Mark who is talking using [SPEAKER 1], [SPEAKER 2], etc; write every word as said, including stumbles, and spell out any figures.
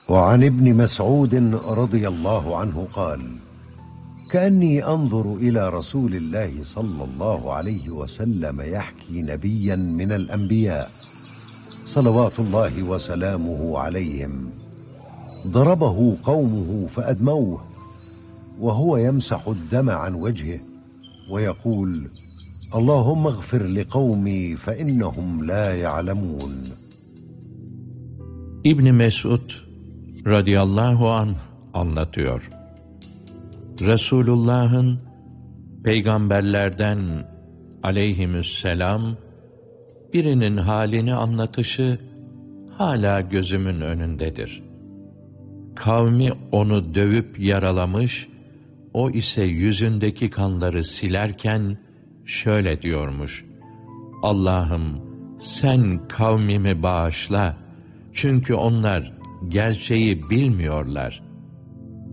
[SPEAKER 1] وعن ابن مسعود رضي الله عنه قال: كأني أنظر إلى رسول الله صلى الله عليه وسلم يحكي نبيا من الأنبياء صلوات الله وسلامه عليهم ضربه قومه فأدموه وهو يمسح الدم عن وجهه ويقول: اللهم اغفر لقومي فإنهم لا يعلمون.
[SPEAKER 2] İbn Mesud radıyallahu anh anlatıyor. Resulullah'ın peygamberlerden aleyhisselam birinin halini anlatışı hala gözümün önündedir. Kavmi onu dövüp yaralamış, o ise yüzündeki kanları silerken şöyle diyormuş: Allah'ım sen kavmimi bağışla, çünkü onlar gerçeği bilmiyorlar.